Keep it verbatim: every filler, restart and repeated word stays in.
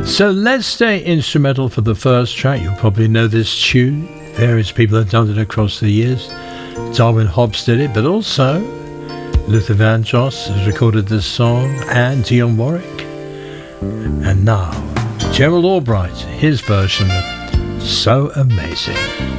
So let's stay instrumental for the first track. You'll probably know this tune. Various people have done it across the years. Darwin Hobbs did it, but also Luther Vandross has recorded this song, and Dionne Warwick. And now, Gerald Albright, his version of So Amazing.